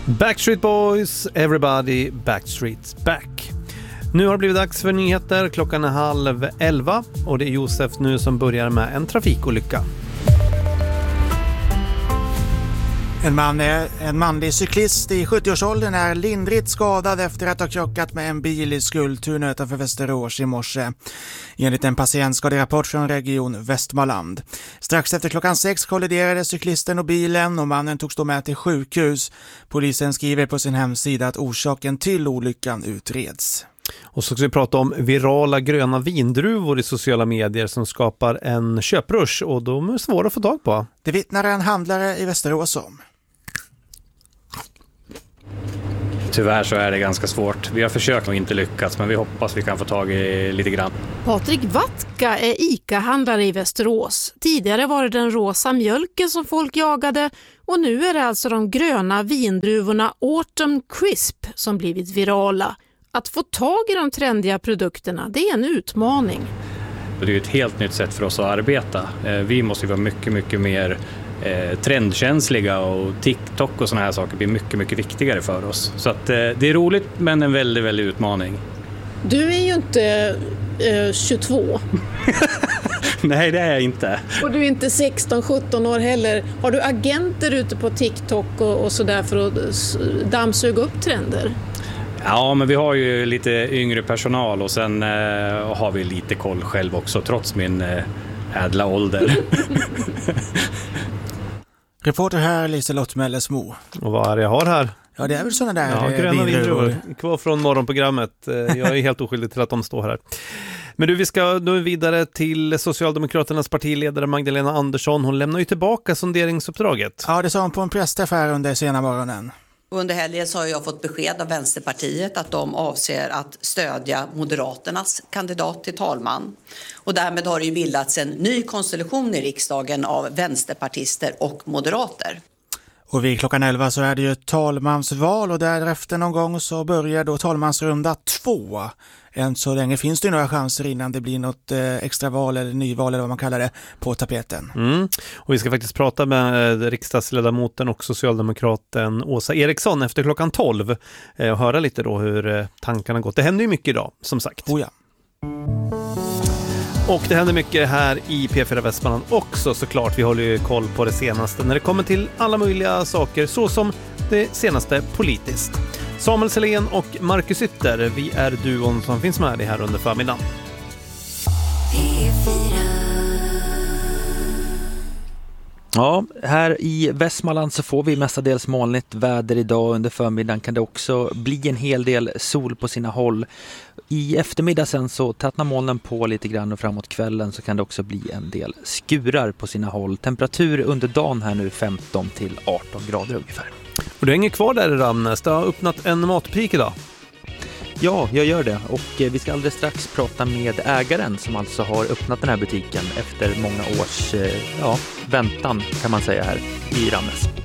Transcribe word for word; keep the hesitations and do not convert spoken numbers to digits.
Backstreet Boys, Everybody Backstreet's Back. Nu har det blivit dags för nyheter. Klockan är halv elva och det är Josef nu som börjar med en trafikolycka. En, man är, en manlig cyklist i sjuttioårsåldern är lindrigt skadad efter att ha krockat med en bil i Skultuna utanför Västerås i morse. Enligt en patientskaderapport från Region Västmanland. Strax efter klockan sex kolliderade cyklisten och bilen och mannen togs då med till sjukhus. Polisen skriver på sin hemsida att orsaken till olyckan utreds. Och så ska vi prata om virala gröna vindruvor i sociala medier som skapar en köprush och de är svåra att få tag på. Det vittnar en handlare i Västerås om. Tyvärr så är det ganska svårt. Vi har försökt och inte lyckats, men vi hoppas vi kan få tag i lite grann. Patrik Watka är ICA-handlare i Västerås. Tidigare var det den rosa mjölken som folk jagade och nu är det alltså de gröna vindruvorna Autumn Crisp som blivit virala. Att få tag i de trendiga produkterna, det är en utmaning. Det är ju ett helt nytt sätt för oss att arbeta. Vi måste ju vara mycket, mycket mer trendkänsliga och TikTok och såna här saker blir mycket, mycket viktigare för oss. Så att det är roligt men en väldigt, väldigt utmaning. Du är ju inte eh, tjugotvå. Nej, det är jag inte. Och du är inte sexton sjutton år heller. Har du agenter ute på TikTok och, och sådär för att dammsuga upp trender? Ja, men vi har ju lite yngre personal och sen eh, har vi lite koll själv också trots min eh, ädla ålder. Reporter här, Liselott Mellesmo. Och vad är det jag har här? Ja, det är väl sådana där ja, eh, gröna vindruvor. Kvar från morgonprogrammet. Jag är helt oskyldig till att de står här. Men du, vi ska nu vidare till Socialdemokraternas partiledare Magdalena Andersson. Hon lämnar ju tillbaka sonderingsuppdraget. Ja, det sa hon på en pressträff här under sena morgonen. Under helgen så har jag fått besked av Vänsterpartiet att de avser att stödja Moderaternas kandidat till talman. Och därmed har det ju bildats en ny konstellation i riksdagen av vänsterpartister och moderater. Och vid klockan elva så är det ju talmansval och därefter någon gång så börjar då talmansrunda två. Än så länge finns det ju några chanser innan det blir något eh, extra val eller nyval eller vad man kallar det på tapeten. Mm. Och vi ska faktiskt prata med riksdagsledamoten och socialdemokraten Åsa Eriksson efter klockan tolv eh, och höra lite då hur eh, tankarna gått. Det händer ju mycket idag, som sagt. Oh ja. Och det händer mycket här i P fyra Västmanland också såklart. Vi håller ju koll på det senaste när det kommer till alla möjliga saker så som det senaste politiskt. Samuel Selén och Marcus Ytter, vi är duon som finns med dig här under förmiddagen. Ja, här i Västmanland så får vi mestadels molnigt väder idag. Under förmiddagen kan det också bli en hel del sol på sina håll. I eftermiddag sen så tätnar molnen på lite grann och framåt kvällen så kan det också bli en del skurar på sina håll. Temperatur under dagen här nu femton till arton grader ungefär. Och du hänger kvar där i Ramnäs. Det har öppnat en matbutik idag. Ja, jag gör det. Och vi ska alldeles strax prata med ägaren som alltså har öppnat den här butiken efter många års ja, väntan kan man säga här i Ramnäs.